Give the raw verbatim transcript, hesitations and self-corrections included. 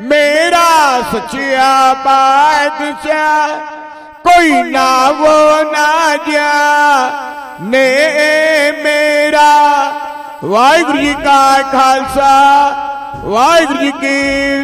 मेरा सच्चा बादशाह कोई ना वो ना जा ने मेरा। वाहिगुरू जी का खालसा वाहिगुरू जी की